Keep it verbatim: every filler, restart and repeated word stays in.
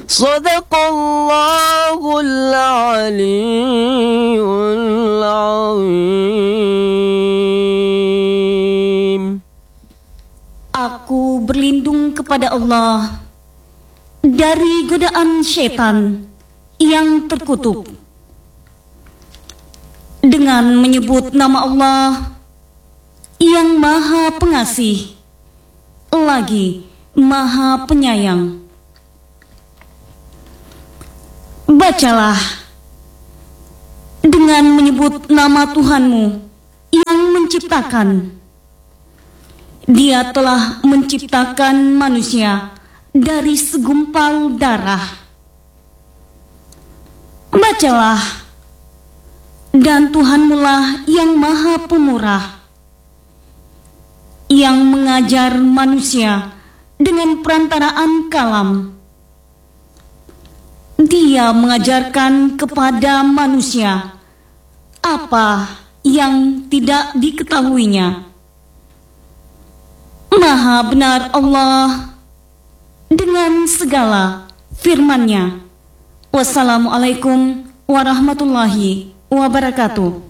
Sadaqallahul aliyyul azim. Aku berlindung kepada Allah dari godaan syaitan yang terkutuk dengan menyebut nama Allah yang Maha Pengasih lagi Maha Penyayang. Bacalah dengan menyebut nama Tuhanmu yang menciptakan. Dia telah menciptakan manusia dari segumpal darah. Bacalah, dan Tuhanmulah yang Maha Pemurah, yang mengajar manusia dengan perantaraan kalam. Dia mengajarkan kepada manusia apa yang tidak diketahuinya. Maha benar Allah dengan segala firman-Nya. Wassalamualaikum warahmatullahi wabarakatuh.